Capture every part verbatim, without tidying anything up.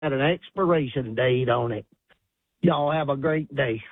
had an expiration date on it. Y'all have a great day.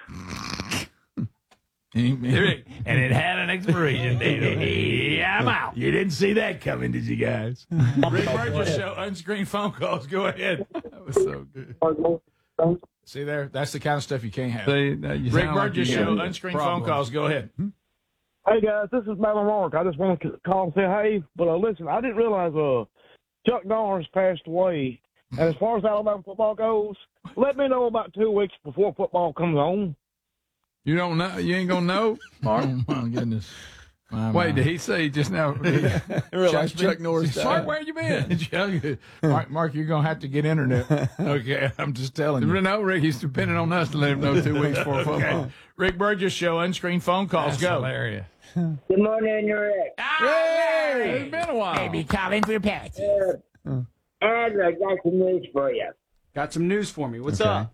And it had an expiration date on it. Yeah, I'm out. You didn't see that coming, did you guys? Rick Burgess Show, unscreened phone calls. Go ahead. That was so good. See there? That's the kind of stuff you can't have. See, uh, you Rick sound like Burgess you Show, got unscreened problems. phone calls. Go ahead. Hey guys, this is Matt Mark. I just want to call and say hey. But uh, listen, I didn't realize uh, Chuck Norris passed away. And as far as Alabama football goes, let me know about two weeks before football comes on. You don't know? You ain't gonna know, Mark? Oh, my goodness. My, Wait, my. did he say just now? Realize Chuck Norris died. Mark, where you been? Mark, Mark, you're going to have to get internet. Okay, I'm just telling you. No, Rick, he's depending on us to let him know two weeks before football. Okay. Rick Burgess Show, unscreened phone calls. That's Go. hilarious. Good morning, Rick. Hey, it's been a while. Maybe calling for your parents. Uh, and I got some news for you. Got some news for me. What's Okay. up?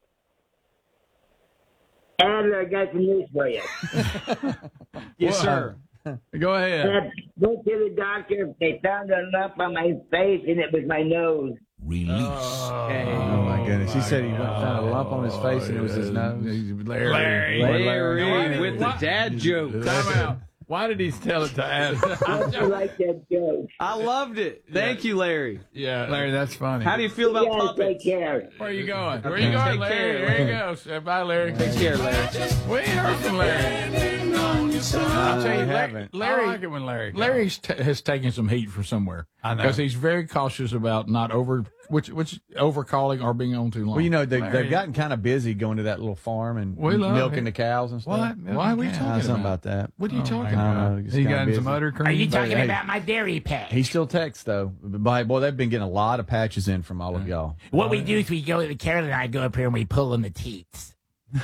And I got some news for you. Yes, What? sir. Go ahead. Uh, Went to the doctor. They found a lump on my face, and it was my nose. Oh, my goodness. He said he went and found a lump on his face and it was his nose. Larry. Larry. Larry, Larry. with the Why- dad joke. Time out. Why did he tell it to Adam? I like that joke. I loved it. Thank you, Larry. Yeah. Larry, that's funny. How do you feel about You guys take puppets? care. Where are you going? Where are Okay. you going, Take Larry? care, There you go. Say bye, Larry. Take care, Larry. We ain't heard from Larry. I'll tell you, we Larry, haven't. Larry, I like it when Larry. Larry t- has taken some heat for somewhere. I know. Because he's very cautious about not over, which, which over calling or being on too long. Well, you know, they, Larry. they've gotten kind of busy going to that little farm and We love milking it. the cows and stuff. What? Why are we Yeah. talking Uh, something about? about that. What are you Oh, talking my I about? don't know. Just He kinda got in some busy. utter cream. Are you talking Hey, about my dairy patch? He still texts, though. But, boy, they've been getting a lot of patches in from all of y'all. What we do is we go, Carol and I go up here and we pull on the teats.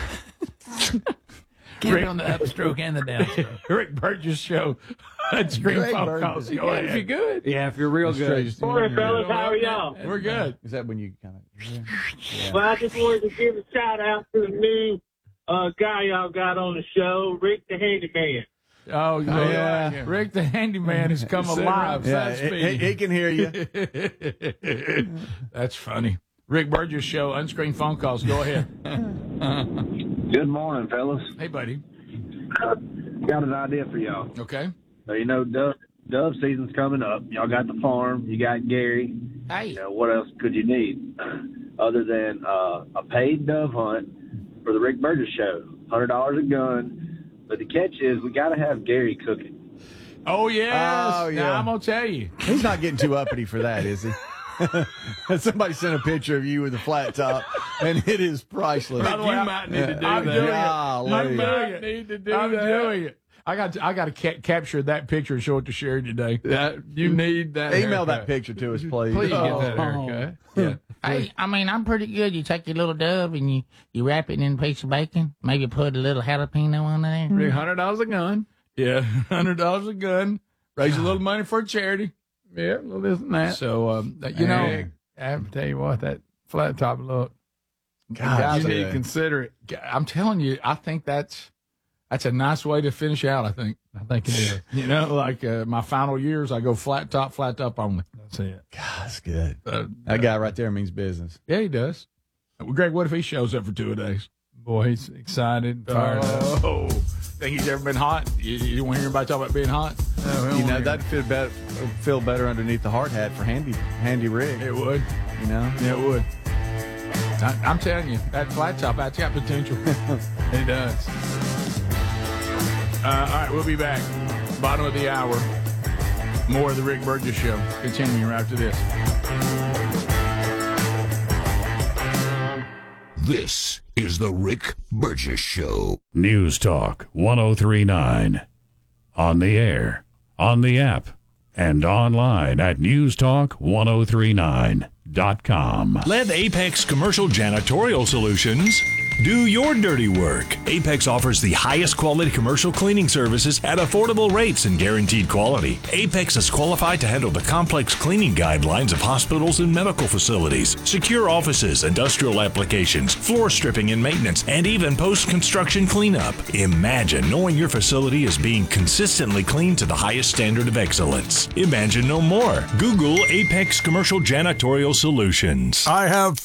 Get it on the upstroke and the downstroke. Rick Burgess Show, unscreened Great, phone Burgess. calls. You Go got it if you're ahead. good. Yeah, if you're real good. Morning, fellas. How are y'all? We're good. Is that when you kind of... Well, I just wanted to give a shout out to the new uh, guy y'all got on the show, Rick the Handyman. Oh, yeah. yeah. Rick the handyman has come Sitting alive. Yeah, That's he, he- he can hear you. That's funny. Rick Burgess Show, unscreened phone calls. Go ahead. Good morning, fellas. Hey, buddy. Got an idea for y'all. Okay. So, you know, dove, dove season's coming up. Y'all got the farm. You got Gary. Hey, You know, what else could you need other than uh, a paid dove hunt for the Rick Burgess Show? one hundred dollars a gun. But the catch is we got to have Gary cooking. Oh, yes. Oh, yeah. Now, I'm going to tell you. He's not getting too uppity for that, is he? Somebody sent a picture of you with a flat top, and it is priceless. By the way, You I- might need to do I'm that. doing it. Golly. I'm doing might it. need to do I'm that. doing it. I got to, I got to ca- capture that picture and show it to Sherry today. That, you need that. Email that haircut. picture to us, please. Please get Oh. that haircut. Yeah. hey, I mean, I'm pretty good. You take your little dove and you, you wrap it in a piece of bacon. Maybe put a little jalapeno on there. Rick, one hundred dollars a gun. Yeah. one hundred dollars a gun. Raise a little money for a charity. Yeah, a little this and that. So, um, you know, Hey, I have to tell you what, that flat top look. God, you need to yeah. consider it. I'm telling you, I think that's that's a nice way to finish out. I think. I think it is. You know, like uh, my final years, I go flat top, flat top only. That's it. God, that's good. Uh, That guy right there means business. yeah, he does. Well, Greg, what if he shows up for two a days? Boy, he's excited, fired up. Oh, think he's ever been hot? You, you want to hear anybody talk about being hot? No, we don't You know, wanna- that'd feel better, feel better underneath the hard hat for Handy Handy Rig. It would. You know? Yeah, it would. I, I'm telling you, that flat top, that's got potential. He does. Uh, all right, we'll be back. Bottom of the hour. More of the Rick Burgess Show. Continuing right after this. This is the Rick Burgess Show. News Talk one oh three point nine. On the air, on the app, and online at news talk one oh three nine dot com. Let Apex Commercial Janitorial Solutions Do your dirty work. Apex offers the highest quality commercial cleaning services at affordable rates and guaranteed quality. Apex is qualified to handle the complex cleaning guidelines of hospitals and medical facilities, secure offices, industrial applications, floor stripping and maintenance, and even post-construction cleanup. Imagine knowing your facility is being consistently cleaned to the highest standard of excellence. Imagine no more. Google Apex Commercial Janitorial Solutions. I have